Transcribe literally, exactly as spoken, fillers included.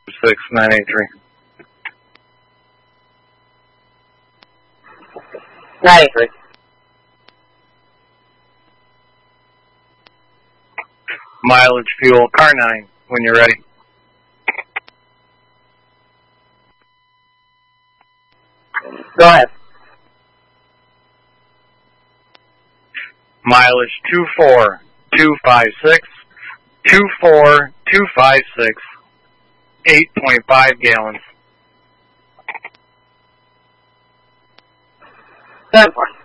six nine eight three. nine eight three. Mileage fuel, car nine, when you're ready. Go ahead. Mileage two four two five six, two four two five six, eight point five gallons. Seven four.